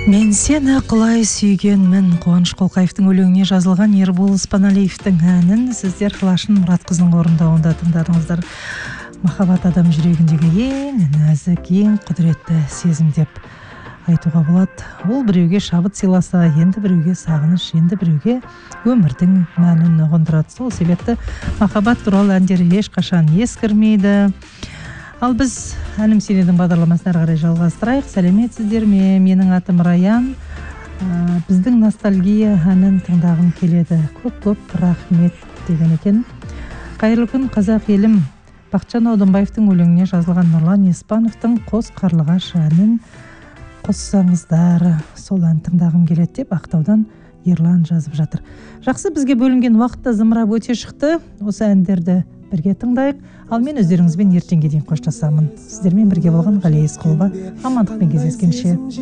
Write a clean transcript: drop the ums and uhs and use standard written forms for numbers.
Мен сені құлай сүйгенмін. Қуаныш Қолқаевтың өлеңіне жазылған Ербол Спаналиевтің әнін сіздер Лашын Мұратқызының орындауында тыңдадыңыздар. Махаббат адам жүрегіндегі ең нәзік, ең құдіретті сезім деп айтуға болады. Ол біреуге шабыт сыйласа, енді біреуге сағыныш, енді біреуге өмірдің мәнін ұғындырады. Сол себепті махаббат туралы әндер ешқашан ескірмейді. Ал біз әнім сенедің бағдарламасын әрі қарай жалғастырайық. Сәлеметсіздер ме? Менің атым Раян. Біздің ностальгия әнін тыңдағым келеді. Көп рахмет деген екен. Қайырлы күн қазақ елім. Бақытжан Аудынбаевтың өлеңіне жазылған Нұрлан Еспановтың Қос қарлығаш әнін қоссаңыздар. Сол ән тыңдағым келеді деп Ақтаудан Ерлан жазып жатыр. Жақсы, бізге бөлінген уақытта зымырап өте шықты. Осы әндерді бірге тыңдайық. Ал мен өздеріңізбен ертеңге дейін қоштасамын. Сіздермен бірге болған Ғалия Есқұлова. Амандықпен кездескенше.